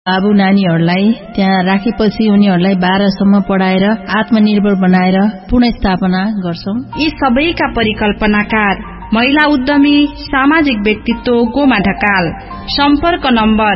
बाबु नानीहरूलाई त्यहाँ राखेपछि उनीहरूलाई 12 सम्म पढाएर आत्मनिर्भर बनाएर पुनर्स्थापना गर्छौं। यी सबैका परिकल्पनाकार महिला उद्यमी सामाजिक व्यक्तित्व गोमा ढकाल। सम्पर्क नम्बर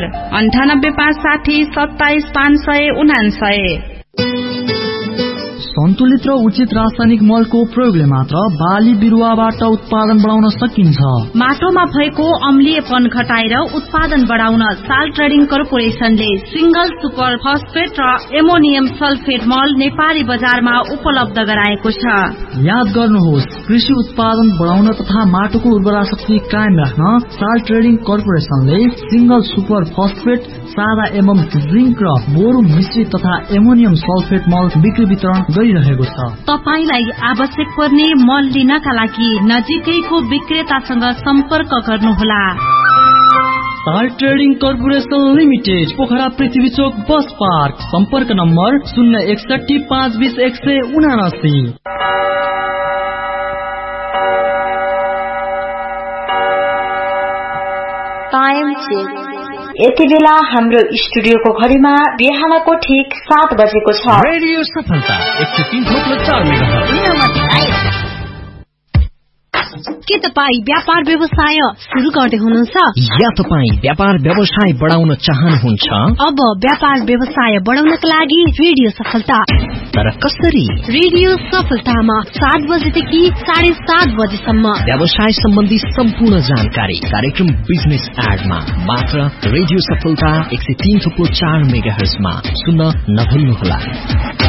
9856077599। सन्तुलित र उचित रासायनिक मलको प्रयोगले मात्र बाली बिरुवाबाट उत्पादन बढाउन सकिन्छ। माटोमा भएको अम्लीयपन घटाएर उत्पादन बढाउन साल ट्रेडिङ कर्पोरेशनले सिंगल सुपर फस्फेट र एमोनियम सल्फेट मल नेपाली बजारमा उपलब्ध गराएको छ। याद गर्नुहोस्, कृषि उत्पादन बढाउन तथा माटोको उर्वरा शक्ति कायम राख्न साल ट्रेडिङ कर्पोरेशनले सिंगल सुपर फस्फेट, सादा एवं जिंक र बोरो मिश्रित तथा एमोनियम सल्फेट मल बिक्री वितरण गरिरहेको छ। तपाईलाई आवश्यक पर्ने मल लिनका लागि नजिकैको विक्रेतासँग सम्पर्क गर्नुहोला। साल ट्रेडिङ कर्पोरेशन लिमिटेड, पोखरा पृथ्वी चोक बस पार्क। सम्पर्क नम्बर 061520179। Time check. यति बेला हाम्रो स्टुडियोको घडीमा बिहानको ठीक 7 बजेको छ। रेडियो सफलता 103.4 मेगाहर्ज। के तपाईँ व्यापार व्यवसाय सुरु गर्दै हुनुहुन्छ? या तपाईँ व्यापार व्यवसाय बढाउन चाहनुहुन्छ? अब व्यापार व्यवसाय बढाउनका लागि रेडियो सफलता। तर कसरी? रेडियो सफलतामा 7 बजेदेखि 7:30 बजेसम्म व्यवसाय सम्बन्धी सम्पूर्ण जानकारी कार्यक्रम बिजनेस एडमा मात्र रेडियो सफलता 103.4 मेगाहर्जमा सुन्न नभुल्नुहोला।